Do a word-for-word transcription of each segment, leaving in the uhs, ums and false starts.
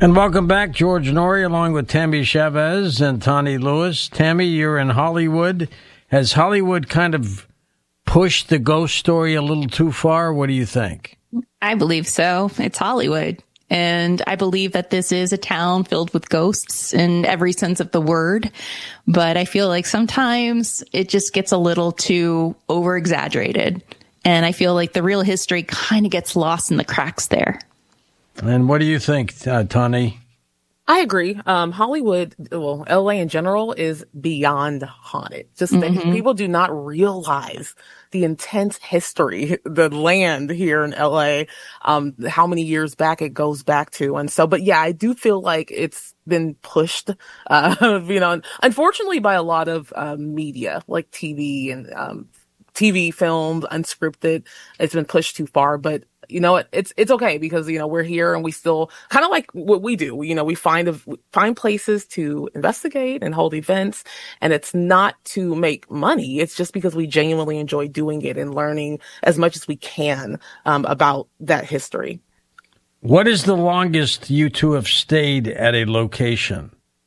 And welcome back, George Noory, along with Tammy Chavez and Tani Lewis. Tammy, you're in Hollywood. Has Hollywood kind of pushed the ghost story a little too far? What do you think? I believe so. It's Hollywood. And I believe that this is a town filled with ghosts in every sense of the word. But I feel like sometimes it just gets a little too over exaggerated. And I feel like the real history kind of gets lost in the cracks there. And what do you think, uh, Tani? I agree. Um, Hollywood, well, L A in general is beyond haunted. Just that Mm-hmm. people do not realize the intense history, the land here in L A, um, how many years back it goes back to. And so, but yeah, I do feel like it's been pushed, uh, you know, unfortunately by a lot of, uh, media, like T V and, um, T V filmed, unscripted. It's been pushed too far, but you know, it, it's, it's okay because, you know, we're here and we still kind of like what we do. You know, we find, a, find places to investigate and hold events, and it's not to make money. It's just because we genuinely enjoy doing it and learning as much as we can, um, about that history. What is the longest you two have stayed at a location?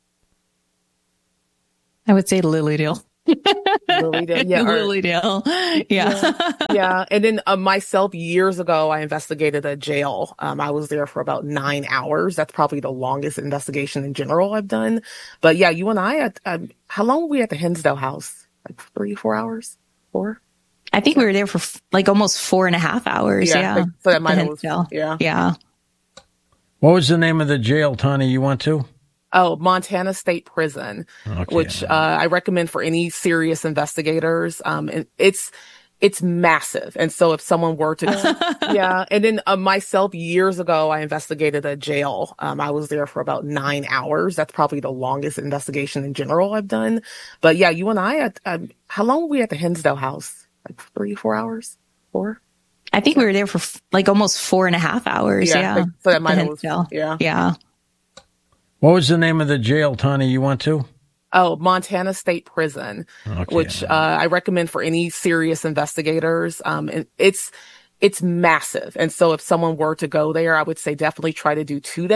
I would say Lilydale. Lilydale, yeah, or, Lilydale. Yeah. yeah. Yeah. And then uh, myself, years ago, I investigated a jail. Um, I was there for about nine hours. That's probably the longest investigation in general I've done. But yeah, you and I, at, um, how long were we at the Hinsdale house? Like three, four hours? Four? I think we were there for f- like almost four and a half hours. Yeah. Yeah. Like, so that might have, Hinsdale. yeah. Yeah. What was the name of the jail, Tani, you went to? Oh, Montana State Prison, Okay. which uh, I recommend for any serious investigators. Um, and it's it's massive, and so if someone were to, yeah. And then uh, myself, years ago, I investigated a jail. Um, I was there for about nine hours. That's probably the longest investigation in general I've done. But yeah, you and I, at, um, how long were we at the Hinsdale house? Like three, four hours, four. I think we were there for f- like almost four and a half hours. Yeah, Yeah. like, so that might have, Hinsdale. yeah, Yeah. What was the name of the jail, Tani, you went to? Oh, Montana State Prison, Okay. which uh, I recommend for any serious investigators. Um, and it's it's massive, and so if someone were to go there, I would say definitely try to do two days.